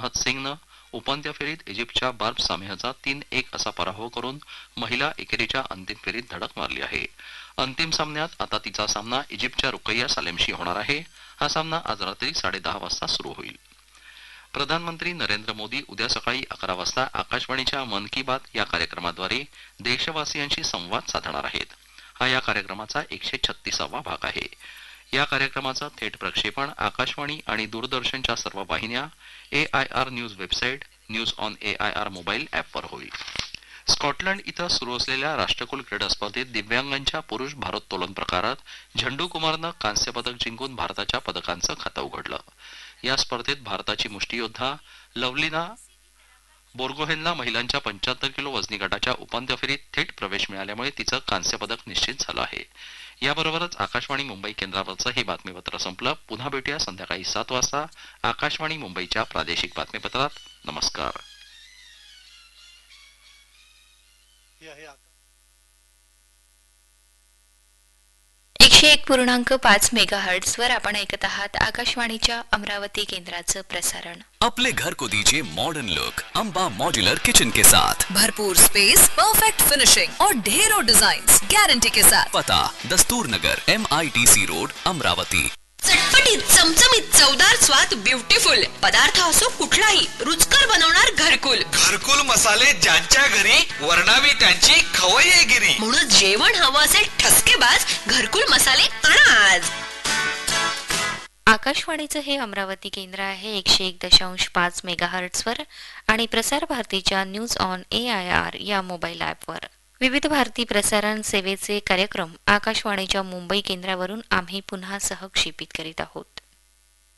महत सिंगनं उपांत्य फेरीत इजिप्तच्या बार्ब सामेहचा 3-1 असा पराभव करून महिला एकेरीच्या अंतिम फेरीत धडक मारली आहे. अंतिम सामन्यात आता तिचा सामना इजिप्तच्या रुकैया सालेमशी होणार आहे. हा सामना आज रात्री 10:30 वाजता सुरू होईल. प्रधानमंत्री नरेंद्र मोदी उद्या सकाळी 11 वाजता आकाशवाणीच्या मन की बात या कार्यक्रमाद्वारे देशवासियांशी संवाद साधणार आहेत. हा या कार्यक्रमाचा 136वा भाग आहे. या कार्यक्रमाचं थेट प्रक्षेपण आकाशवाणी आणि दूरदर्शनच्या सर्व वाहिन्या, AIR news website, news on AIR mobile ॲपवर होईल. स्कॉटलंड इथं सुरू असलेल्या राष्ट्रकुल क्रीडा स्पर्धेत दिव्यांगांच्या पुरुष भारोत्तोलन प्रकारात झंडू कुमारनं कांस्य पदक जिंकून भारताच्या पदकांचं खातं उघडलं. या स्पर्धेत भारताची मुष्टियोद्धा लवलिना बोर्गोहेनला महिलांच्या 75 किलो वजनी गटाच्या उपांत्य फेरीत थेट प्रवेश मिळाल्यामुळे तिचं कांस्य पदक निश्चित झालं आहे. याबरोबरच आकाशवाणी मुंबई केंद्रावरचं हे बातमीपत्र संपलं. पुन्हा भेटूया संध्याकाळी 7 वाजता आकाशवाणी मुंबईच्या प्रादेशिक बातमीपत्रात. नमस्कार. 101.5 मेगाहर्ट्झ वर आपण ऐकत आहात आकाशवाणीच्या अमरावती केंद्राचं प्रसारण. अपने घर को दीजिए modern look Amba modular kitchen के साथ. भरपूर स्पेस, परफेक्ट फिनिशिंग और ढेरों डिजाइन्स गारंटी के साथ. पता दस्तूर नगर, MITC रोड, अमरावती. चटपटीत, चमचमीत, चवदार स्वाद, ब्युटिफुल पदार्थ असो कुठलाही रुचकर बनवणार घरकुल. घरकुल मसाले ज्यांच्या घरी वर्णावी त्यांची खवय्येगिरी. म्हणून जेवण हवं असेल ठसकेबाज घरकुल मसाले आणा आज. आकाशवाणीचं हे अमरावती केंद्र आहे 101.5 मेगाहर्ट्झ वर आणि प्रसार भारतीच्या न्यूज ऑन AIR या मोबाईल ॲपवर. विविध भारती प्रसारण सेवेचे कार्यक्रम आकाशवाणीच्या मुंबई केंद्रावरून आम्ही पुन्हा सहक्षेपित करीत आहोत.